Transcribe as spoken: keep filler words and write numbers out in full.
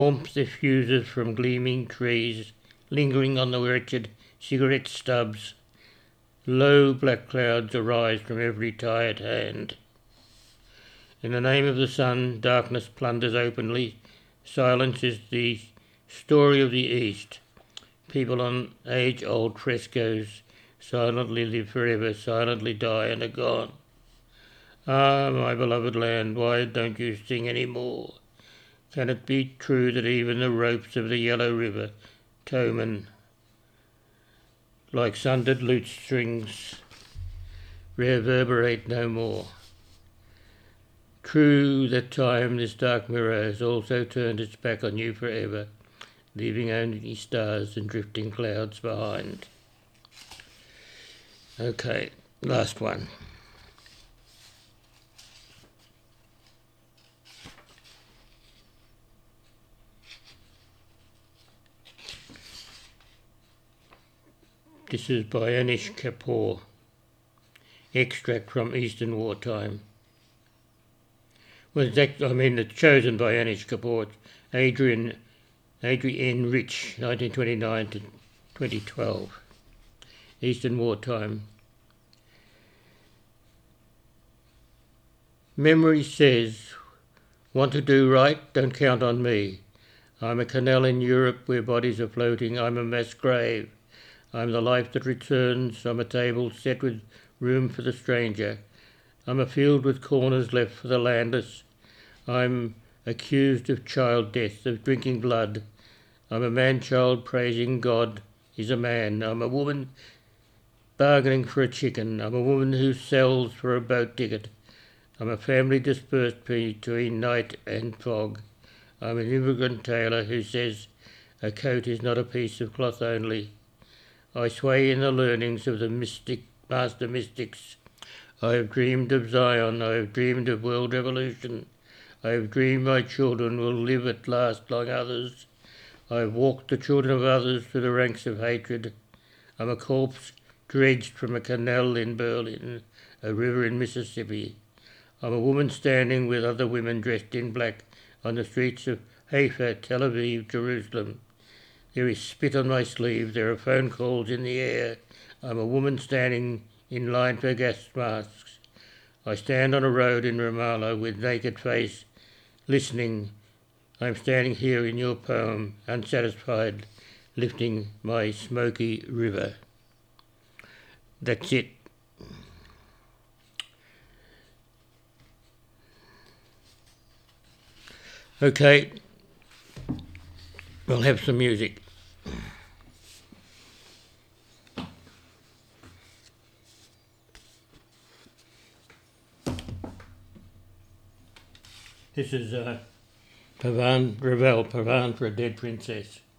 Warmth diffuses from gleaming trees, lingering on the wretched cigarette stubs. Low black clouds arise from every tired hand. In the name of the sun, darkness plunders openly. Silence is the story of the East. People on age-old frescoes silently live forever, silently die and are gone. Ah, my beloved land, why don't you sing any more? Can it be true that even the ropes of the Yellow River, Toman, like sundered lute strings, reverberate no more? True that time, this dark mirror, has also turned its back on you forever, leaving only stars and drifting clouds behind. Okay, last one. This is by Anish Kapoor, extract from Eastern Wartime. Well, it's, I mean, it's chosen by Anish Kapoor. Adrian, Adrienne Rich, nineteen twenty-nine to twenty twelve. Eastern Wartime. Memory says, want to do right? Don't count on me. I'm a canal in Europe where bodies are floating. I'm a mass grave. I'm the life that returns. I'm a table set with room for the stranger. I'm a field with corners left for the landless. I'm accused of child death, of drinking blood. I'm a man-child praising God is a man. I'm a woman bargaining for a chicken. I'm a woman who sells for a boat ticket. I'm a family dispersed between night and fog. I'm an immigrant tailor who says a coat is not a piece of cloth only. I sway in the learnings of the mystic master mystics. I have dreamed of Zion. I have dreamed of world revolution. I have dreamed my children will live at last like others. I have walked the children of others through the ranks of hatred. I'm a corpse dredged from a canal in Berlin, a river in Mississippi. I'm a woman standing with other women dressed in black on the streets of Haifa, Tel Aviv, Jerusalem. There is spit on my sleeve. There are phone calls in the air. I'm a woman standing in line for gas masks. I stand on a road in Ramallah with naked face, listening. I'm standing here in your poem, unsatisfied, lifting my smoky river. That's it. Okay, we'll have some music. This is uh, Pavan Ravel, Pavan for a Dead Princess.